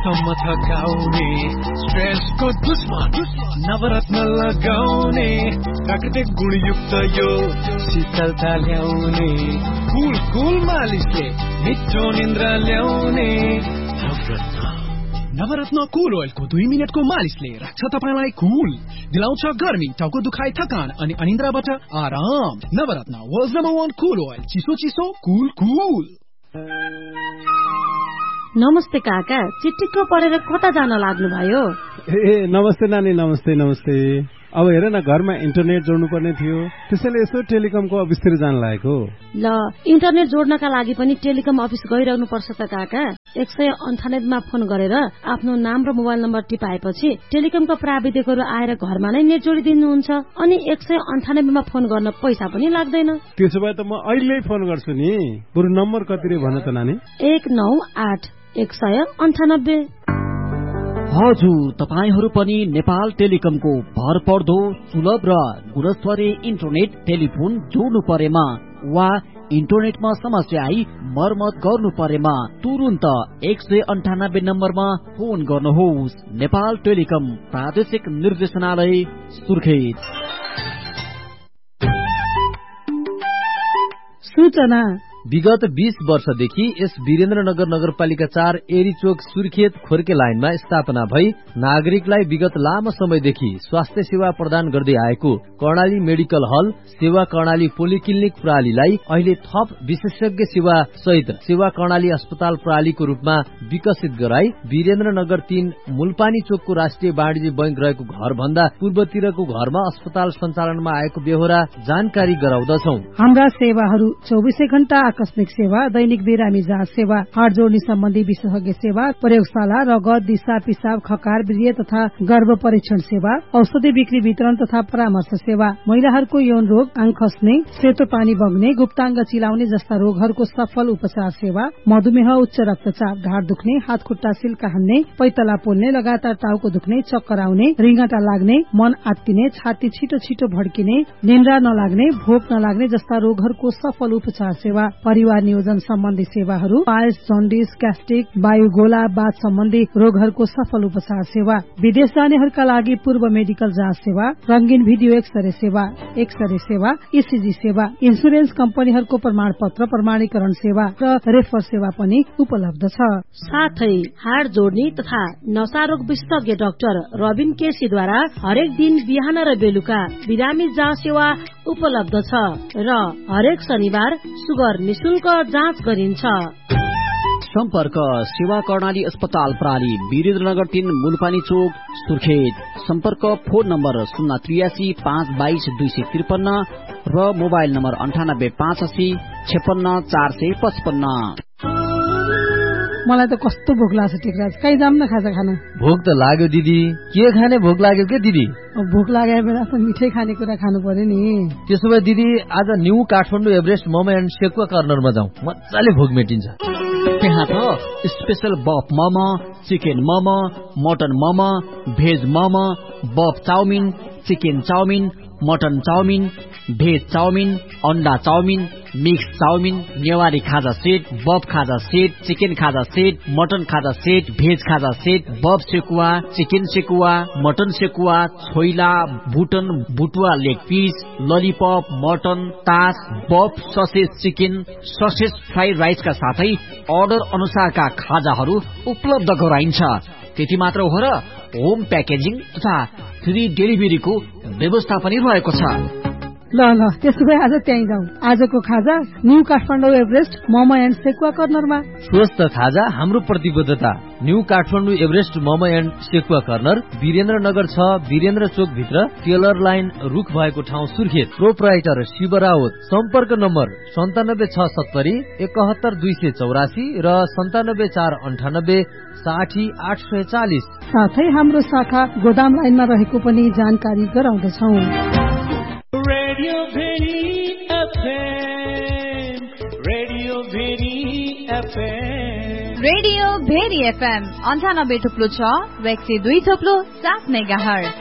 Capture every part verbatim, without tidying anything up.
सम्म थकाउने स्ट्रेसको दुश्मन नवरत्न लगाउने प्राकृतिक गुणयुक्त यो शीतलता ल्याउने कुल कुल मालिसले मिठो निन्द्रा ल्याउने नवरत्न नवरत्न कुल ओइलको दुई मिनटको मालिसले राख्छ तपाईलाई कुल दिलाउँछ गर्मी टाउको दुखाइ थकान अनि अनिन्द्राबाट आराम नवरत्न वर्ल्ड नम्बर वन कुल ओइल चिसो चिसो कुल कुल नमस्ते काका चिट्टिक्क परेर कता जान लाग्नु भयो ए नमस्ते नानी नमस्ते नमस्ते अब हेर न घरमा इन्टरनेट जोड्नु पर्ने थियो त्यसैले यसो टेलिकमको अफिसतिर जान लागेको ल इन्टरनेट जोड्नका लागि पनि टेलिकम अफिस गइरहनु पर्छ त काका एक सय अन्ठानब्बेमा फोन गरेर आफ्नो नाम र मोबाइल नम्बर टिपाएपछि टेलिकमका प्राविधिकहरू आएर घरमा नै नेट जोडिदिनुहुन्छ अनि एक सय अन्ठानब्बेमा फोन गर्न पैसा पनि लाग्दैन त्यसो भए त म अहिले फोन गर्छु नि बरु नम्बर कति रे भन त नानी एक नौ आठ एक सय अन्ठानब्बे हजुर तपाईहरू पनि नेपाल टेलिकमको भर पर्दो सुलभ र गुणस्तरीय इन्टरनेट टेलिफोन जोड्नु परेमा वा इन्टरनेटमा समस्या आई मर्मत गर्नु परेमा तुरुन्त एक सय अन्ठानब्बे नम्बरमा फोन गर्नुहोस् नेपाल टेलिकम प्रादेशिक निर्देशनालय सुर्खेत सूचना विगत बीस वर्षदेखि यस वीरेन्द्रनगर नगरपालिका चार एरीचोक सुर्खेत खोर्के लाइनमा स्थापना भई नागरिकलाई विगत लामो समयदेखि स्वास्थ्य सेवा प्रदान गर्दै आएको कर्णाली मेडिकल हल सेवा कर्णाली पोलिक्लिनिक प्रणालीलाई अहिले थप विशेषज्ञ सेवा सहित सेवा कर्णाली अस्पताल प्रणालीको रूपमा विकसित गराई वीरेन्द्रनगर तीन मुलपानी चोकको राष्ट्रिय वाणिज्य बैंक रहेको घर भन्दा पूर्वतिरको घरमा अस्पताल सञ्चालनमा आएको बेहोरा जानकारी गराउँदछौ। हाम्रा सेवाहरू चौबिसै घण्टा आकस्मिक सेवा दैनिक बिरामी जाँच सेवा हाड जोड्ने सम्बन्धी विशेषज्ञ सेवा प्रयोगशाला रगत दिशा पिसाब खकार वीर्य तथा गर्भ परीक्षण सेवा औषधि बिक्री वितरण तथा परामर्श सेवा महिलाहरूको यौन रोग आँख खस्ने सेतो पानी बग्ने गुप्ताङ्ग चिलाउने जस्ता रोगहरूको सफल उपचार सेवा मधुमेह उच्च रक्तचाप ढाड दुख्ने हात खुट्टा सिल्का हान्ने पैतला पोल्ने लगातार टाउको दुख्ने चक्कर आउने रिङ्गटा लाग्ने मन आत्तिने छाती छिटो छिटो भड्किने निन्द्रा नलाग्ने भोक नलाग्ने जस्ता रोगहरूको सफल उपचार सेवा परिवार नियोजन सम्बन्धी सेवाहरू पायस जन्डिस ग्यास्ट्रिक वायुगोला बाथ सम्बन्धी रोगहरूको सफल उपचार सेवा विदेश जानेहरूका लागि पूर्व मेडिकल जाँच सेवा रंगीन भिडियो एक्सरे सेवा एक्सरे सेवा ईसीजी सेवा इन्सुरेन्स कम्पनीहरूको प्रमाण पत्र प्रमाणीकरण सेवा र रेफर सेवा पनि उपलब्ध छ। साथै हाड जोड्ने तथा नसारोग विशेषज्ञ डाक्टर रबिन केसीद्वारा हरेक दिन बिहान र बेलुका बिरामी जाँच सेवा उपलब्ध छ र हरेक शनिबार सुगर निशुल्क जाँच गरिन्छ। सम्पर्क सेवा कर्णाली अस्पताल प्रणाली वीरेन्द्रनगर तीन मुलपानी चोक सुर्खेत सम्पर्क फोन नम्बर शून्य त्रियासी पाँच बाइस दुई सय त्रिपन्न र मोबाइल नम्बर अन्ठानब्बे पाँच असी छेपन्न चार सय पचपन्न। मलाई त कस्तो भोक लाग्छ टेकराज कहीँ जाम न खाजा खान। भोक त लाग्यो दिदी के खाने भोक लाग्यो के दिदी भोक लागेको बेला त मिठै खाने कुरा खानु पर्यो नि। त्यसो भए दिदी आज new Kathmandu Everest momo and sekuwa कर्नरमा जाउँ मजाले भोक मेटिन्छ। त्यहाँ त स्पेशल बफ momo chicken momo mutton momo veg momo बफ chowmein chicken chowmein mutton chowmein veg chowmein अन्डा चाउमिन मिक्स चाउमिन नेवारी खाजा सेट बफ खाजा सेट चिकन खाजा सेट मटन खाजा सेट भेज खाजा सेट बफ sekuwa chicken sekuwa mutton sekuwa choila बुटन बुटुवा leg piece lollipop mutton तास बफ ससेज चिकन ससेज फ्राइड राइसका साथै order अनुसारका खाजाहरू उपलब्ध गराइन्छ। त्यति मात्र हो र होम प्याकेजिङ तथा फ्री डेलिभरीको व्यवस्था पनि रहेको छ। ल ल त्यसो भए आज त्यहीँ जाउँ। आजको खाजा new Kathmandu Everest momo and sekuwa कर्नरमा। स्वस्थ खाजा हाम्रो प्रतिबद्धता। New Kathmandu Everest momo and sekuwa corner Birendranagar छ वीरेन्द्र चोक भित्र टेलर लाइन रुख भएको ठाउँ सुर्खेत। प्रोपराइटर शिव रावत। सम्पर्क नम्बर सन्तानब्बे छ सत्तरी एकहत्तर दुई सय चौरासी र सन्तानब्बे चार अन्ठानब्बे साठी आठ सय चालिस। साथै हाम्रो शाखा गोदाम लाइनमा रहेको पनि जानकारी गराउँदछौ। Radio very FM radio very FM radio very FM अन्ठानब्बे थुप्लो छ र एक सय दुई थुप्लो सात megahertz.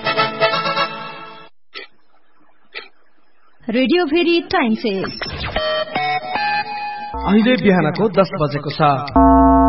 Radio very time check अहिले बिहानको दस बजेको छ।